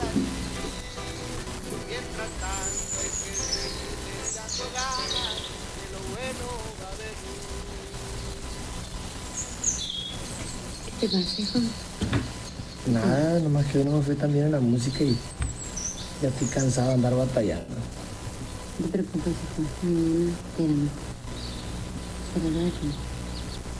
Mientras tanto hay que seguirle echando ganas, que lo bueno va a venir. ¿Qué te pasa, hijo? Nada, nomás que hoy no me fui tan bien en la música y ya estoy cansado de andar batallando. No te preocupes, hijo. Mañana te amo. Pero lo de aquí.